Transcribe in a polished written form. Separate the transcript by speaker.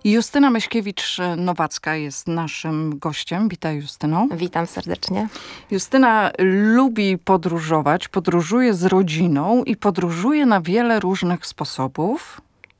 Speaker 1: Justyna Myśkiewicz-Nowacka jest naszym gościem. Witaj, Justyno.
Speaker 2: Witam serdecznie.
Speaker 1: Justyna lubi podróżować, podróżuje z rodziną i podróżuje na wiele różnych sposobów.